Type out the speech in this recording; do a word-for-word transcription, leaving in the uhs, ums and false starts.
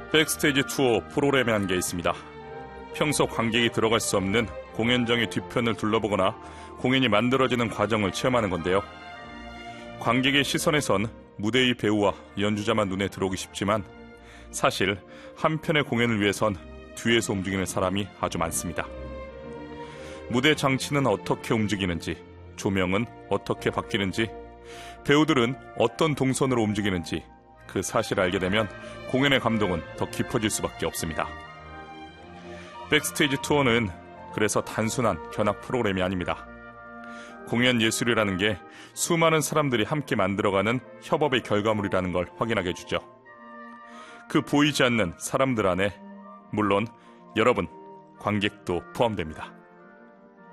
백스테이지 투어 프로그램에 한 게 있습니다. 평소 관객이 들어갈 수 없는 공연장의 뒤편을 둘러보거나 공연이 만들어지는 과정을 체험하는 건데요. 관객의 시선에선 무대의 배우와 연주자만 눈에 들어오기 쉽지만 사실 한 편의 공연을 위해선 뒤에서 움직이는 사람이 아주 많습니다. 무대 장치는 어떻게 움직이는지, 조명은 어떻게 바뀌는지, 배우들은 어떤 동선으로 움직이는지 그 사실을 알게 되면 공연의 감동은 더 깊어질 수밖에 없습니다. 백스테이지 투어는 그래서 단순한 견학 프로그램이 아닙니다. 공연 예술이라는 게 수많은 사람들이 함께 만들어가는 협업의 결과물이라는 걸 확인하게 해주죠. 그 보이지 않는 사람들 안에 물론 여러분, 관객도 포함됩니다.